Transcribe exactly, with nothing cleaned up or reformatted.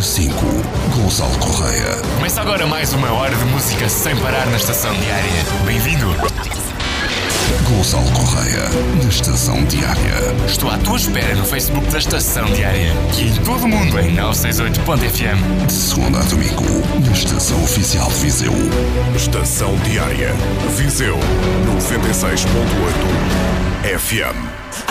cinco, Gonçalo Correia. Começa agora mais uma hora de música sem parar na Estação Diária. Bem-vindo! Gonçalo Correia, na Estação Diária. Estou à tua espera no Facebook da Estação Diária e em todo o mundo em novecentos e sessenta e oito ponto f m. De segunda a domingo, na Estação Oficial de Viseu. Estação Diária, Viseu, noventa e seis ponto oito F M.